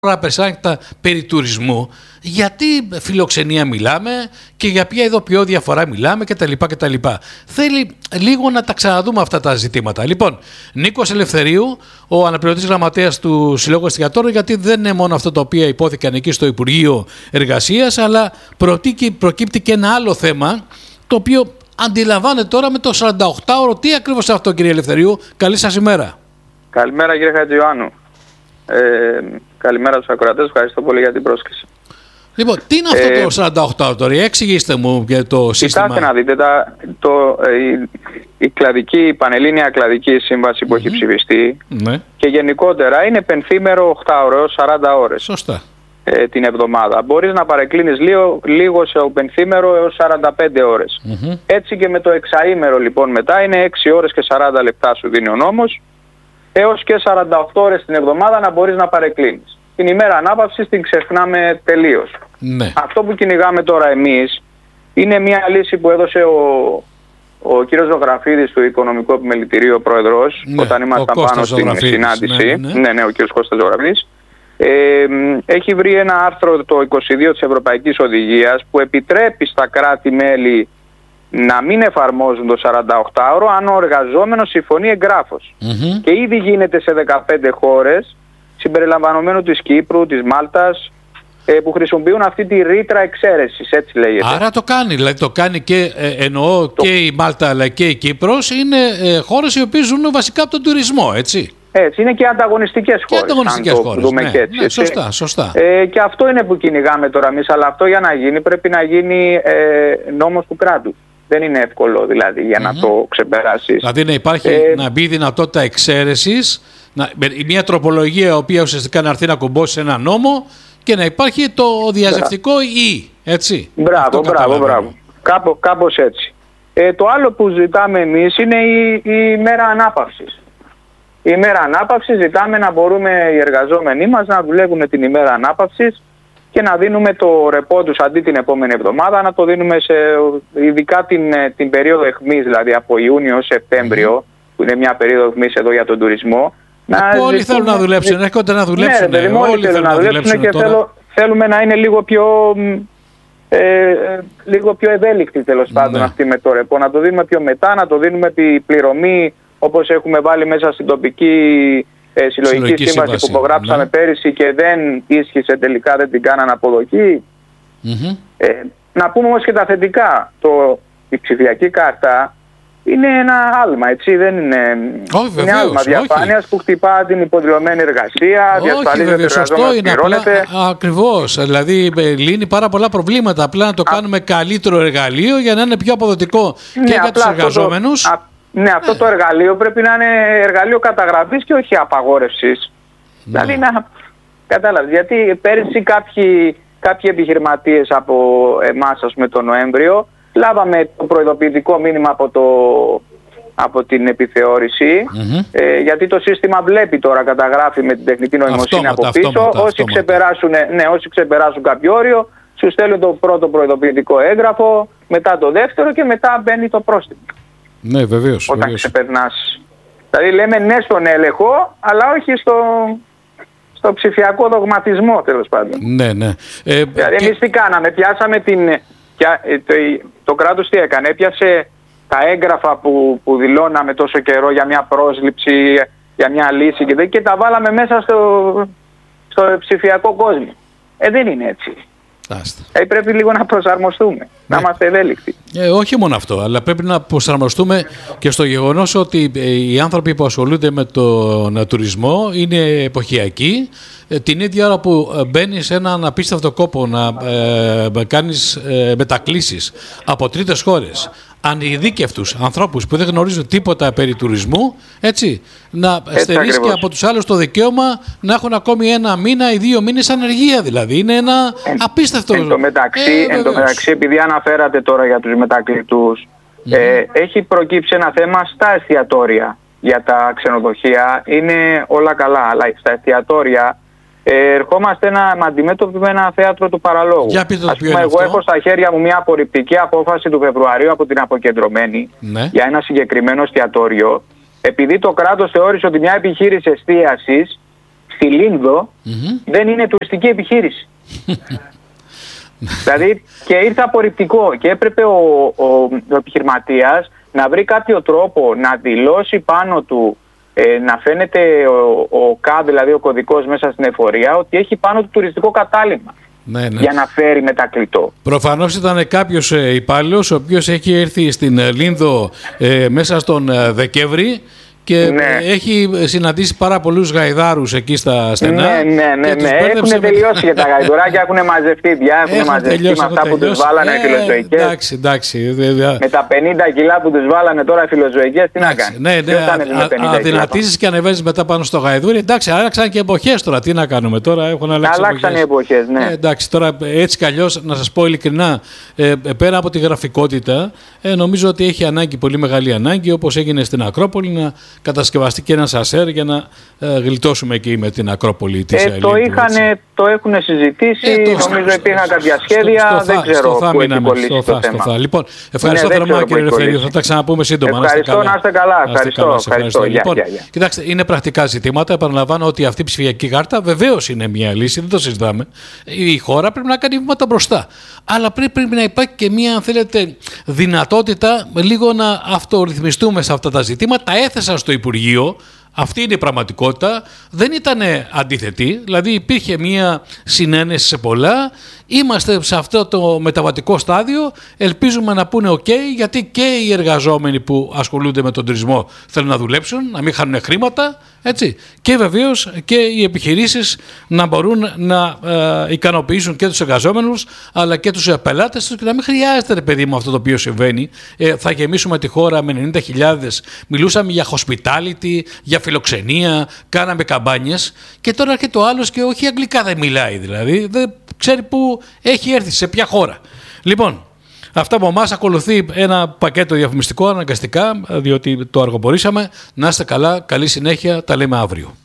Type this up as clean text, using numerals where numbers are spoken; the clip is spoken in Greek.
απεσάγτα περί τουρισμού, γιατί φιλοξενία μιλάμε και για ποια ειδοποιώ διαφορά μιλάμε κτλ. Θέλει λίγο να τα ξαναδούμε αυτά τα ζητήματα. Λοιπόν, Νίκος Ελευθερίου, ο αναπληρωτής γραμματέας του Συλλόγου Εστιατόρων, γιατί δεν είναι μόνο αυτό το οποίο υπόθηκαν εκεί στο Υπουργείο Εργασίας, αλλά προκύπτει και ένα άλλο θέμα, το οποίο αντιλαμβάνεται τώρα με το 48ωρο. Τι ακριβώς αυτό, κύριε Ελευθερίου? Καλή σας ημέρα. Καλημέρα, κύριε Χατζιωάννου. Καλημέρα στους ακροατές, ευχαριστώ πολύ για την πρόσκληση. Λοιπόν, τι είναι αυτό το 48ωρο τώρα, εξηγήστε μου για το σύστημα. Κοιτάξτε να δείτε, η Πανελλήνια Κλαδική Σύμβαση που έχει ψηφιστεί και γενικότερα είναι πενθήμερο 8ωρο έως 40 ώρες. Σωστά. Την εβδομάδα. Μπορείς να παρεκκλίνεις λίγο σε πενθήμερο έως 45 ώρες. Έτσι και με το εξαήμερο λοιπόν μετά είναι 6 ώρες και 40 λεπτά σου δίνει ο νόμος, έως και 48 ώρες την εβδομάδα να μπορείς να παρεκκλίνεις. Την ημέρα ανάπαυσης την ξεχνάμε τελείως. Ναι. Αυτό που κυνηγάμε τώρα εμείς είναι μια λύση που έδωσε ο κύριος Ζωγραφίδης του Οικονομικού Επιμελητηρίου, ο πρόεδρος, όταν ήμασταν πάνω στην συνάντηση. Ναι, ο κύριος Κώστας Ζωγραφίδης. Έχει βρει ένα άρθρο, το 22 της Ευρωπαϊκής Οδηγίας, που επιτρέπει στα κράτη-μέλη να μην εφαρμόζουν το 48ωρο αν ο εργαζόμενος συμφωνεί εγγράφως. Και ήδη γίνεται σε 15 χώρες, συμπεριλαμβανομένου της Κύπρου, της Μάλτας, που χρησιμοποιούν αυτή τη ρήτρα εξαίρεσης, έτσι λέγεται. Άρα το κάνει, δηλαδή το κάνει και και η Μάλτα αλλά και η Κύπρος είναι χώρες οι οποίες ζουν βασικά από τον τουρισμό, έτσι. Έτσι, είναι και ανταγωνιστικές χώρες. Σωστά. Και αυτό είναι που κυνηγάμε τώρα εμείς, αλλά αυτό για να γίνει πρέπει να γίνει νόμος του κράτους. Δεν είναι εύκολο δηλαδή για να το ξεπεράσεις. Δηλαδή να υπάρχει, να μπει δυνατότητα εξαίρεσης, μια τροπολογία η οποία ουσιαστικά να έρθει να κουμπώσει ένα νόμο και να υπάρχει το διαζευτικό ή, έτσι. Μπράβο. Κάπως έτσι. Το άλλο που ζητάμε εμείς είναι η ημέρα ανάπαυσης. Η ημέρα ανάπαυσης ζητάμε να μπορούμε οι εργαζόμενοι μας να δουλεύουν την ημέρα ανάπαυσης και να δίνουμε το ρεπό τους αντί την επόμενη εβδομάδα, να το δίνουμε ειδικά την περίοδο εχμής, δηλαδή από Ιούνιο ως Σεπτέμβριο, που είναι μια περίοδο εχμής εδώ για τον τουρισμό. Όλοι θέλουν να δουλέψουν, έρχονται να δουλέψουν. Ναι, όλοι θέλουν να δουλέψουν και θέλουμε να είναι λίγο πιο ευέλικτοι τέλος πάντων αυτοί με το ρεπό. Να το δίνουμε πιο μετά, να το δίνουμε επί πληρωμή, όπως έχουμε βάλει μέσα στην τοπική συλλογική σύμβαση που υπογράψαμε πέρυσι και δεν ίσχυσε τελικά, δεν την κάνανε αποδοχή. Να πούμε όμως και τα θετικά. Η ψηφιακή κάρτα είναι ένα άλμα, έτσι, δεν είναι. Είναι άλμα διαφάνειας που χτυπά την υποδηλωμένη εργασία, διασφαλίζει ότι ο εργαζόμενος πληρώνεται. Ακριβώς, δηλαδή λύνει πάρα πολλά προβλήματα. Απλά να το κάνουμε καλύτερο εργαλείο για να είναι πιο αποδοτικό και για τους εργαζόμενους. Ναι, αυτό το εργαλείο πρέπει να είναι εργαλείο καταγραφής και όχι απαγόρευσης. Δηλαδή να κατάλαβες, γιατί πέρυσι κάποιοι επιχειρηματίες από εμάς, ας πούμε, τον Νοέμβριο, λάβαμε το προειδοποιητικό μήνυμα από την επιθεώρηση, γιατί το σύστημα βλέπει τώρα, καταγράφει με την τεχνητή νοημοσύνη από πίσω. Όσοι ξεπεράσουν κάποιο όριο, σου στέλνουν το πρώτο προειδοποιητικό έγγραφο, μετά το δεύτερο και μετά μπαίνει το πρόστιμο. Ναι, βεβαίως. Όταν ξεπερνάς. Δηλαδή λέμε ναι στον έλεγχο, αλλά όχι στο ψηφιακό δογματισμό, τέλος πάντων. Ναι. Δηλαδή εμείς τι κάναμε, πιάσαμε το κράτος τι έκανε, έπιασε τα έγγραφα που δηλώναμε τόσο καιρό για μια πρόσληψη, για μια λύση και τα βάλαμε μέσα στο ψηφιακό κόσμο. Δεν είναι έτσι. Πρέπει λίγο να προσαρμοστούμε, να είμαστε ευέλικτοι. Όχι μόνο αυτό, αλλά πρέπει να προσαρμοστούμε και στο γεγονός ότι οι άνθρωποι που ασχολούνται με τον τουρισμό είναι εποχιακοί. Την ίδια ώρα που μπαίνεις σε έναν απίστευτο κόπο να κάνεις μετακλήσεις από τρίτες χώρες, ανειδίκευτους ανθρώπους που δεν γνωρίζουν τίποτα περί τουρισμού, έτσι, να στερείς και από τους άλλους το δικαίωμα να έχουν ακόμη ένα μήνα ή 2 μήνες ανεργία, δηλαδή. Είναι ένα απίστευτο. Εν τω μεταξύ, επειδή αναφέρατε τώρα για τους μετακλητούς, έχει προκύψει ένα θέμα στα εστιατόρια. Για τα ξενοδοχεία είναι όλα καλά, αλλά στα εστιατόρια ερχόμαστε αντιμέτωποι με ένα θέατρο του παραλόγου. Εγώ έχω στα χέρια μου μια απορριπτική απόφαση του Φεβρουαρίου από την Αποκεντρωμένη για ένα συγκεκριμένο εστιατόριο, επειδή το κράτος θεώρησε ότι μια επιχείρηση εστίασης στη Λίνδο δεν είναι τουριστική επιχείρηση. Δηλαδή και ήρθε απορριπτικό και έπρεπε ο επιχειρηματίας να βρει κάποιο τρόπο να δηλώσει πάνω του, να φαίνεται ο ΚΑΔ, δηλαδή ο κωδικός μέσα στην εφορία, ότι έχει πάνω του τουριστικό κατάλημα. Ναι. Για να φέρει μετακλητό. Προφανώς ήταν κάποιος υπάλληλος ο οποίος έχει έρθει στην Λίνδο μέσα στον Δεκέμβρη και έχει συναντήσει πάρα πολλούς γαϊδάρους εκεί στα στενά. Ναι. Έχουν τελειώσει για τα γαϊδουράκια, έχουν μαζευτεί πια, έχουν μαζευτεί με αυτά που τους βάλανε οι φιλοζωικές. Εντάξει. Με τα 50 κιλά που τους βάλανε τώρα οι φιλοζωικές, τι να κάνει. Ναι, αδυνατίζεις και ανεβαίνεις μετά πάνω στο γαϊδούρι. Εντάξει, άλλαξαν και εποχές τώρα. Τι να κάνουμε τώρα, έχουν αλλάξει. Αλλάξαν οι εποχές, ναι. Εντάξει, τώρα έτσι κι αλλιώς, να σας πω ειλικρινά, πέρα από τη γραφικότητα, νομίζω ότι έχει ανάγκη, πολύ μεγάλη ανάγκη, όπως έγινε στην Ακρόπολη, να κατασκευαστεί και ένα σασέρ για να γλιτώσουμε εκεί με την Ακρόπολη της Ελλήνης. Το έχουν συζητήσει, νομίζω υπήρχαν κάποια σχέδια, δεν ξέρω πού έχει κολλήσει το θέμα. Λοιπόν, ευχαριστώ θερμά κύριε Ελευθερίου, θα τα ξαναπούμε σύντομα. Ευχαριστώ, να είστε καλά. Ευχαριστώ. Λοιπόν, κοιτάξτε, είναι πρακτικά ζητήματα. Επαναλαμβάνω ότι αυτή η ψηφιακή κάρτα βεβαίως είναι μια λύση, δεν το συζητάμε. Η χώρα πρέπει να κάνει βήματα μπροστά. Αλλά πρέπει να υπάρχει και μια, αν θέλετε, δυνατότητα λίγο να αυτορυθμιστούμε σε αυτά τα ζητήματα. Τα έθεσα στο Υπουργείο. Αυτή είναι η πραγματικότητα. Δεν ήταν αντίθετη, δηλαδή υπήρχε μια συνένεση σε πολλά. Είμαστε σε αυτό το μεταβατικό στάδιο. Ελπίζουμε να πούνε OK, γιατί και οι εργαζόμενοι που ασχολούνται με τον τουρισμό θέλουν να δουλέψουν, να μην χάνουν χρήματα. Έτσι. Και βεβαίως και οι επιχειρήσεις να μπορούν να ικανοποιήσουν και τους εργαζόμενους αλλά και τους πελάτες τους και να μην χρειάζεται, ρε παιδί μου, αυτό το οποίο συμβαίνει. Θα γεμίσουμε τη χώρα με 90.000. Μιλούσαμε για hospitality, για φιλοξενία, κάναμε καμπάνιες και τώρα έρχεται ο άλλος και όχι αγγλικά δεν μιλάει, δηλαδή δεν ξέρει πού έχει έρθει, σε ποια χώρα. Λοιπόν, αυτά από εμάς. Ακολουθεί ένα πακέτο διαφημιστικό αναγκαστικά, διότι το αργοπορήσαμε. Να είστε καλά, καλή συνέχεια, τα λέμε αύριο.